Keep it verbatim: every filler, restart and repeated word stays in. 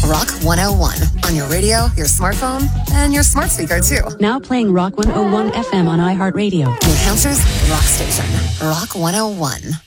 Rock one oh one. On your radio, your smartphone, and your smart speaker, too. Now playing Rock one oh one F M on iHeartRadio. New Hampshire's rock station. Rock one oh one.